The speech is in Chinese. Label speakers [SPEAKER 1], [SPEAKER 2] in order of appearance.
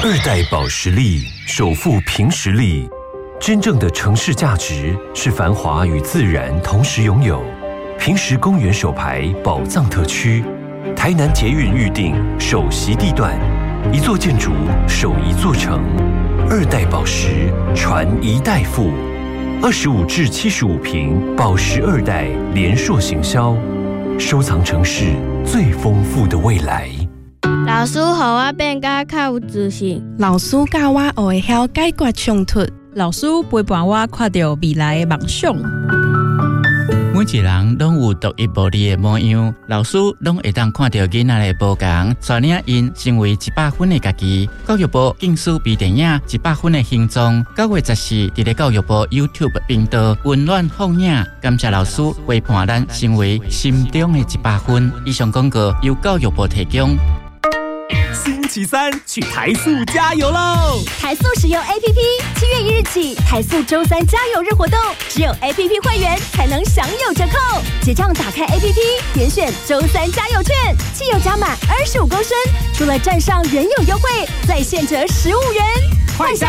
[SPEAKER 1] 二代保时力首富凭实力，真正的城市价值是繁华与自然同时拥有。凭实公园首排宝藏特区，台南捷运预定首席地段，一座建筑守一座城。二代保时传一代富，25至75坪保时二代连硕行销，收藏城市最丰富的未来。
[SPEAKER 2] 老师，让我变甲较有自信。
[SPEAKER 3] 老师教我会晓解决冲突。
[SPEAKER 4] 老师陪伴我看到未来的梦想。
[SPEAKER 5] 每一人拢有独一无二的模样，老师拢会当看到囡仔的不同，带领因成为100分的家己。教育部竞选微电影100分的形状，9月14日在教育部 YouTube 频道温暖放映。感谢老师陪伴咱成为心中的100分。以上广告由教育部提供。
[SPEAKER 6] 星期三去台塑加油喽！
[SPEAKER 7] 台塑使用 APP，7月1日起，台塑周3加油日活动，只有 APP 会员才能享有折扣。结账打开 APP， 点选周3加油券，汽油加满25公升，除了站上原有优惠，再现折15元。
[SPEAKER 6] 快下